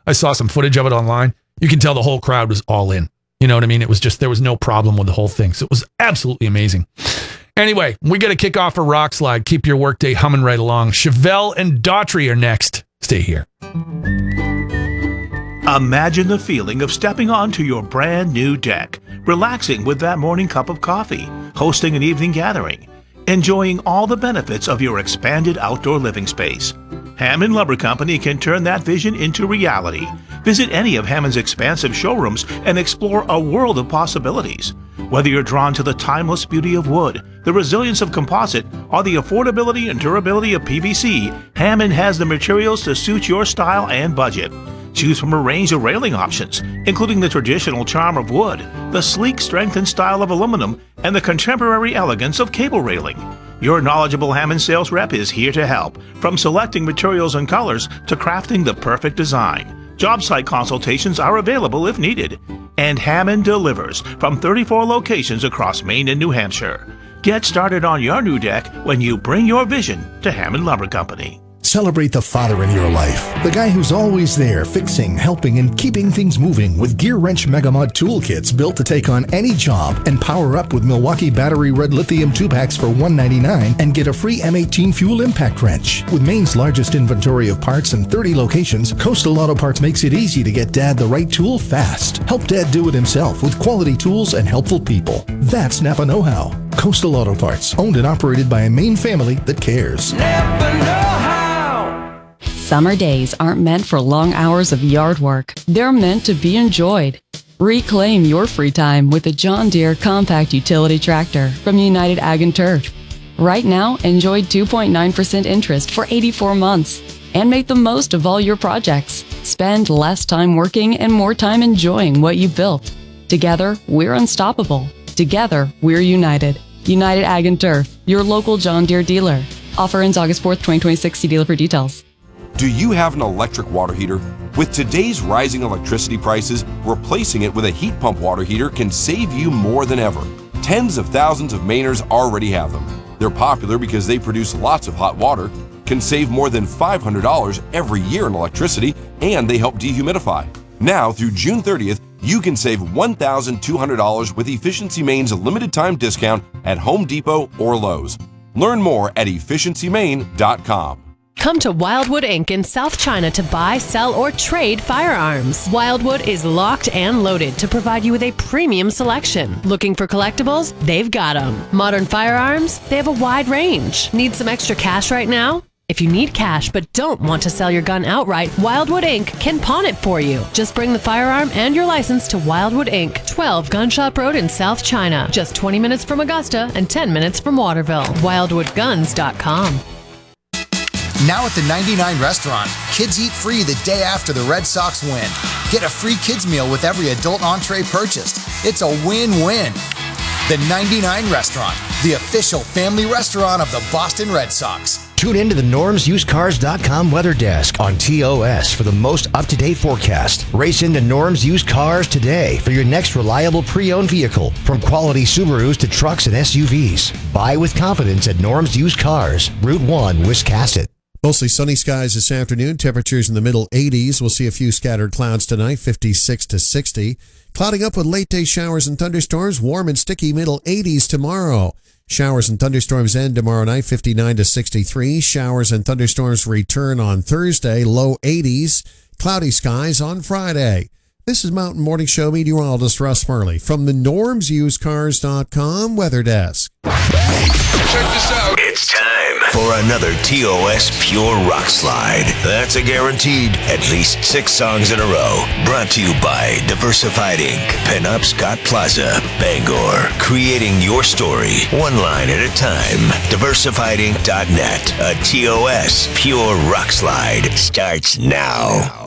I saw some footage of it online. You can tell the whole crowd was all in. You know what I mean? It was just, there was no problem with the whole thing. So it was absolutely amazing. Anyway, we got to kick off a rock slide. Keep your workday humming right along. Chevelle and Daughtry are next. Stay here. Imagine the feeling of stepping onto your brand new deck, relaxing with that morning cup of coffee, hosting an evening gathering, enjoying all the benefits of your expanded outdoor living space. Hammond Lumber Company can turn that vision into reality. Visit any of Hammond's expansive showrooms and explore a world of possibilities. Whether you're drawn to the timeless beauty of wood, the resilience of composite, or the affordability and durability of PVC, Hammond has the materials to suit your style and budget. Choose from a range of railing options, including the traditional charm of wood, the sleek strength and style of aluminum, and the contemporary elegance of cable railing. Your knowledgeable Hammond sales rep is here to help, from selecting materials and colors to crafting the perfect design. Job site consultations are available if needed. And Hammond delivers from 34 locations across Maine and New Hampshire. Get started on your new deck when you bring your vision to Hammond Lumber Company. Celebrate the father in your life, the guy who's always there, fixing, helping, and keeping things moving with Gear Wrench Megamod toolkits built to take on any job, and power up with Milwaukee Battery Red Lithium 2-packs for $199 and get a free M18 fuel impact wrench. With Maine's largest inventory of parts and 30 locations, Coastal Auto Parts makes it easy to get Dad the right tool fast. Help Dad do it himself with quality tools and helpful people. That's Napa Know-How. Coastal Auto Parts, owned and operated by a Maine family that cares. Napa Know-How. Summer days aren't meant for long hours of yard work. They're meant to be enjoyed. Reclaim your free time with a John Deere compact utility tractor from United Ag and Turf. Right now, enjoy 2.9% interest for 84 months and make the most of all your projects. Spend less time working and more time enjoying what you built. Together, we're unstoppable. Together, we're united. United Ag and Turf, your local John Deere dealer. Offer ends August 4th, 2026. See dealer for details. Do you have an electric water heater? With today's rising electricity prices, replacing it with a heat pump water heater can save you more than ever. Tens of thousands of Mainers already have them. They're popular because they produce lots of hot water, can save more than $500 every year in electricity, and they help dehumidify. Now, through June 30th, you can save $1,200 with Efficiency Maine's limited time discount at Home Depot or Lowe's. Learn more at efficiencymaine.com. Come to Wildwood Inc. in South China to buy, sell, or trade firearms. Wildwood is locked and loaded to provide you with a premium selection. Looking for collectibles? They've got them. Modern firearms? They have a wide range. Need some extra cash right now? If you need cash but don't want to sell your gun outright, Wildwood Inc. can pawn it for you. Just bring the firearm and your license to Wildwood Inc., 12 Gun Shop Road in South China. Just 20 minutes from Augusta and 10 minutes from Waterville. WildwoodGuns.com. Now at the 99 Restaurant, kids eat free the day after the Red Sox win. Get a free kids meal with every adult entree purchased. It's a win-win. The 99 Restaurant, the official family restaurant of the Boston Red Sox. Tune in to the normsUsedCars.com weather desk on TOS for the most up-to-date forecast. Race into Norm's Used Cars today for your next reliable pre-owned vehicle, from quality Subarus to trucks and SUVs. Buy with confidence at Norm's Used Cars, Route 1, Wiscasset. Mostly sunny skies this afternoon. Temperatures in the middle 80s. We'll see a few scattered clouds tonight, 56 to 60. Clouding up with late day showers and thunderstorms. Warm and sticky middle 80s tomorrow. Showers and thunderstorms end tomorrow night, 59 to 63. Showers and thunderstorms return on Thursday, low 80s. Cloudy skies on Friday. This is Mountain Morning Show meteorologist Russ Murley from the normsUsedCars.com weather desk. Check this out. It's time for another TOS Pure Rock Slide. That's a guaranteed at least 6 songs in a row. Brought to you by Diversified Inc., Pinup Scott Plaza, Bangor. Creating your story, one line at a time. DiversifiedInc.net. A TOS Pure Rock Slide starts now.